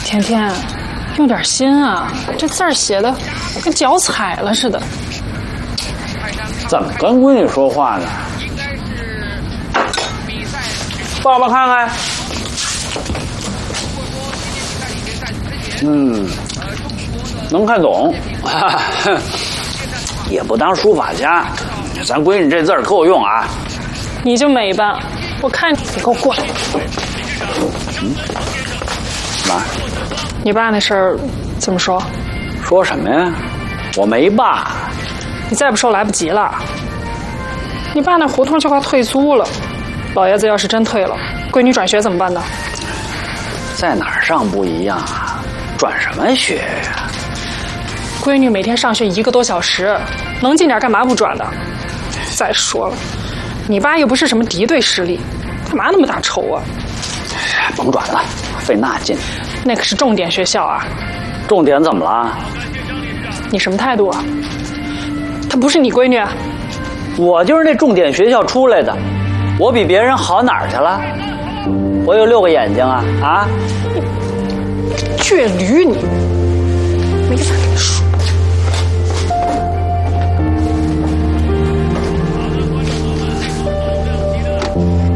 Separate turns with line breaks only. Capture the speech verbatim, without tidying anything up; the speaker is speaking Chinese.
甜甜，用点心啊！这字儿写的跟脚踩了似的。
怎么跟闺女说话呢？爸爸看看。嗯，能看懂，也不当书法家。咱闺女这字儿够用啊。
你就美吧，我看你给我过来。
嗯，妈，
你爸那事儿怎么说？
说什么呀？我没爸。
你再不说来不及了。你爸那胡同就快退租了，老爷子要是真退了，闺女转学怎么办呢？
在哪儿上不一样啊？转什么学呀？
闺女每天上学一个多小时，能近点干嘛不转的？再说了，你爸又不是什么敌对势力，干嘛那么大仇啊？
甭转了，费那劲。
那可是重点学校啊！
重点怎么了？
你什么态度啊？她不是你闺女啊？
我就是那重点学校出来的，我比别人好哪儿去了？我有六个眼睛啊啊！
倔驴你！没法跟他说。